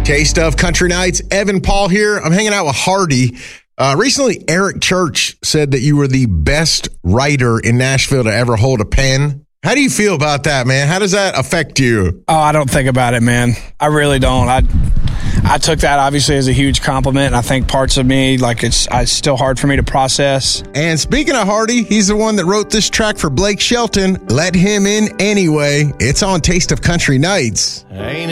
Taste of Country Nights. Evan Paul here. I'm hanging out with Hardy. Recently, Eric Church said that you were the best writer in Nashville to ever hold a pen. How do you feel about that, man? How does that affect you? Oh, I don't think about it, man. I really don't. I took that obviously as a huge compliment, and I think parts of me, like it's still hard for me to process. And speaking of Hardy, he's the one that wrote this track for Blake Shelton. Let him in anyway. It's on Taste of Country Nights. Ain't